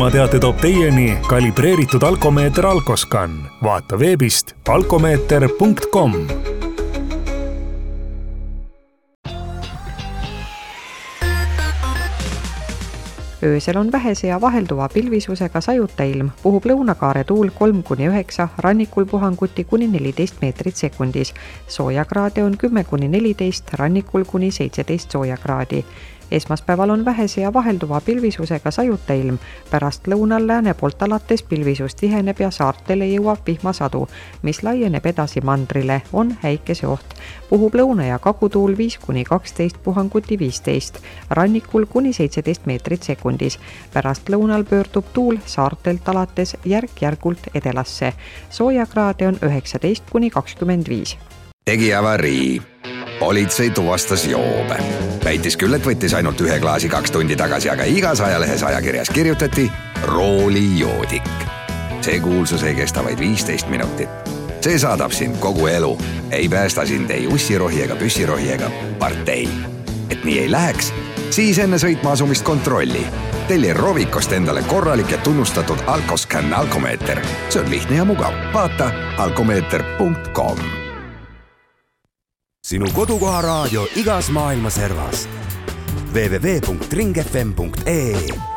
surmateate toob teieni kalibreeritud alkomeeter Alkoscan. Vaata veebist alkomeeter.com. Öösel on vähese ja vahelduva pilvisusega sajuta ilm, puhub lõunakaare tuul 3-9, rannikul puhanguti kuni 14 meetrit sekundis. Soojakraade on 10-14, rannikul kuni 17 soojakraadi. Esmaspäeval on vähese ja vahelduva pilvisusega sajuta ilm. Pärast lõunal lääne poolt alates pilvisus tiheneb ja saartele jõuab vihmasadu, mis laieneb edasi mandrile, on häikeseoht. Puhub lõuna- ja kagutuul 5-12, puhanguti 15, rannikul kuni 17 meetrit sekundis. Pärast lõunal pöördub tuul saartelt alates järk-järgult edelasse. Soojakraade on 19-25. Tegi avarii. Politsei tuvastas joobe. Väitis küll, et võttis ainult 1 klaasi 2 tundi tagasi, aga igas ajalehes ajakirjas kirjutati roolijoodik. See kuulsus ei kesta vaid 15 minutit. See saadab sind kogu elu. Ei päästa sind ei ussirohi ega püssirohi ega partei. Et nii ei läheks, siis enne sõitma asumist kontrolli. Telli Rovikost endale korralik ja tunnustatud Alkoscan alkomeeter. See on lihtne ja mugav. Vaata alkomeeter.com. Sinu kodukoha raadio igas maailma servas. www.ringfm.ee